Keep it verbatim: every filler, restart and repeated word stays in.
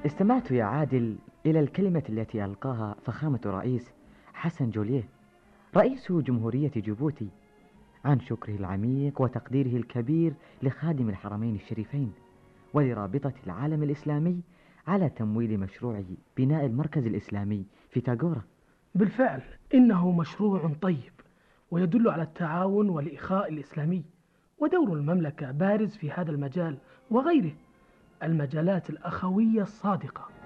استمعت يا عادل إلى الكلمة التي ألقاها فخامة الرئيس حسن جوليه رئيس جمهورية جيبوتي عن شكره العميق وتقديره الكبير لخادم الحرمين الشريفين ولرابطة العالم الإسلامي على تمويل مشروع بناء المركز الإسلامي في تاغورا. بالفعل إنه مشروع طيب ويدل على التعاون والإخاء الإسلامي، ودور المملكة بارز في هذا المجال وغيره المجالات الأخوية الصادقة.